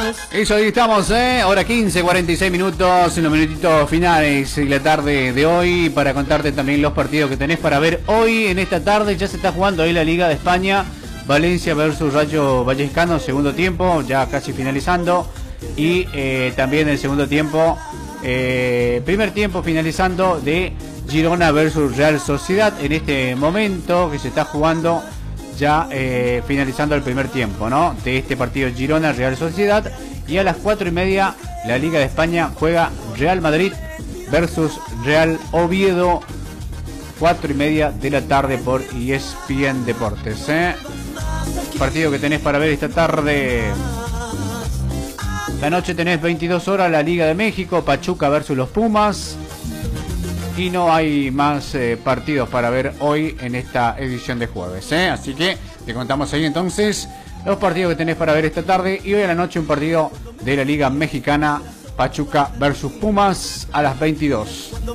Eso, ahí estamos, hora 15, 46 minutos, en los minutitos finales de la tarde de hoy, para contarte también los partidos que tenés para ver hoy. En esta tarde ya se está jugando ahí la Liga de España, Valencia versus Rayo Vallecano, segundo tiempo, ya casi finalizando. Y también el segundo tiempo, primer tiempo finalizando de Girona versus Real Sociedad, en este momento que se está jugando ya finalizando el primer tiempo, ¿no?, de este partido Girona Real Sociedad. Y a las 4:30 la Liga de España juega Real Madrid versus Real Oviedo, 4:30 de la tarde por ESPN Deportes, partido que tenés para ver esta tarde. La noche tenés 22 horas la Liga de México, Pachuca versus los Pumas. Y no hay más partidos para ver hoy en esta edición de jueves, así que te contamos ahí entonces los partidos que tenés para ver esta tarde. Y hoy a la noche un partido de la Liga Mexicana, Pachuca versus Pumas, a las 22.